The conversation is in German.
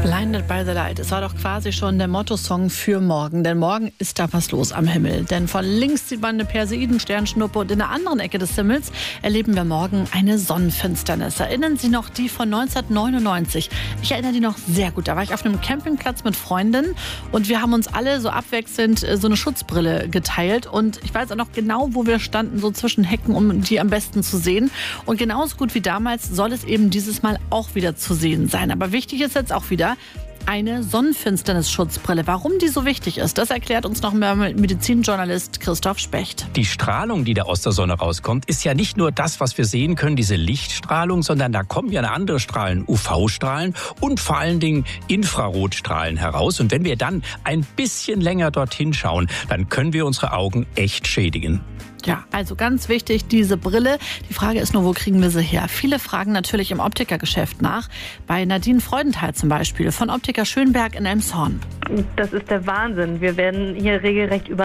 Blinded by the Light. Es war doch quasi schon der Motto-Song für morgen. Denn morgen ist da was los am Himmel. Denn von links sieht man eine Perseiden-Sternschnuppe und in der anderen Ecke des Himmels erleben wir morgen eine Sonnenfinsternis. Erinnern Sie noch die von 1999? Ich erinnere die noch sehr gut. Da war ich auf einem Campingplatz mit Freundinnen und wir haben uns alle so abwechselnd so eine Schutzbrille geteilt. Und ich weiß auch noch genau, wo wir standen, so zwischen Hecken, um die am besten zu sehen. Und genauso gut wie damals soll es eben dieses Mal auch wieder zu sehen sein. Aber wichtig ist jetzt auch wieder eine Sonnenfinsternis-Schutzbrille. Warum die so wichtig ist, das erklärt uns noch mehr Medizinjournalist Christoph Specht. Die Strahlung, die da aus der Sonne rauskommt, ist ja nicht nur das, was wir sehen können, diese Lichtstrahlung, sondern da kommen ja andere Strahlen, UV-Strahlen und vor allen Dingen Infrarotstrahlen heraus. Und wenn wir dann ein bisschen länger dorthin schauen, dann können wir unsere Augen echt schädigen. Ja, also ganz wichtig, diese Brille. Die Frage ist nur, wo kriegen wir sie her? Viele fragen natürlich im Optikergeschäft nach. Bei Nadine Freudenthal zum Beispiel von Optiker Schönberg in Elmshorn. Das ist der Wahnsinn. Wir werden hier regelrecht